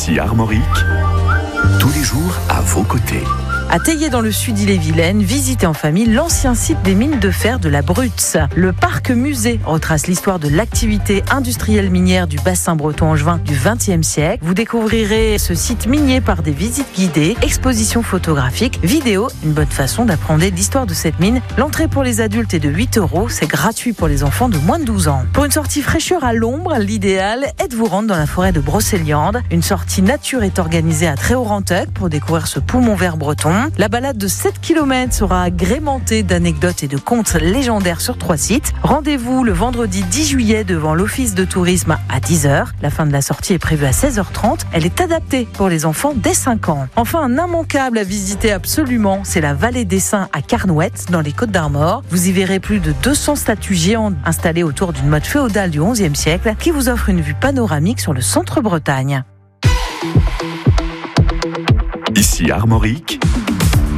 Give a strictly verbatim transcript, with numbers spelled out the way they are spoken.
Ici Armorique, tous les jours à vos côtés. À Théier dans le sud Ille-et-Vilaine, visitez en famille l'ancien site des mines de fer de la Brutz. Le parc musée retrace l'histoire de l'activité industrielle minière du bassin breton angevin du vingtième siècle. Vous découvrirez ce site minier par des visites guidées, expositions photographiques, vidéos, une bonne façon d'apprendre l'histoire de cette mine. L'entrée pour les adultes est de huit euros, c'est gratuit pour les enfants de moins de douze ans. Pour une sortie fraîcheur à l'ombre, l'idéal est de vous rendre dans la forêt de Brocéliande. Une sortie nature est organisée à Tréorantec pour découvrir ce poumon vert breton. La balade de sept kilomètres sera agrémentée d'anecdotes et de contes légendaires sur trois sites. Rendez-vous le vendredi dix juillet devant l'office de tourisme à dix heures. La fin de la sortie est prévue à seize heures trente. Elle est adaptée pour les enfants dès cinq ans. Enfin, un immanquable à visiter absolument, c'est la vallée des Saints à Carnouët, dans les Côtes-d'Armor. Vous y verrez plus de deux cents statues géantes installées autour d'une motte féodale du onzième siècle qui vous offre une vue panoramique sur le centre Bretagne. Ici Armorique,